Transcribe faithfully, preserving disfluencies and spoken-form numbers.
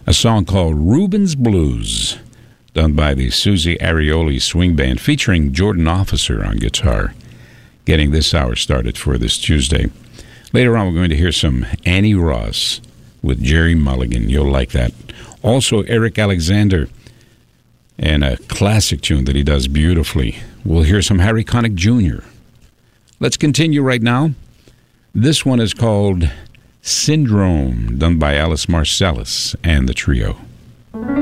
a song called Rubens Blues, done by the Susie Arioli Swing Band, featuring Jordan Officer on guitar, getting this hour started for this Tuesday. Later on, we're going to hear some Annie Ross with Jerry Mulligan. You'll like that. Also, Eric Alexander, and a classic tune that he does beautifully. We'll hear some Harry Connick Junior Let's continue right now. This one is called Syndrome, done by Alice Marsalis and the trio.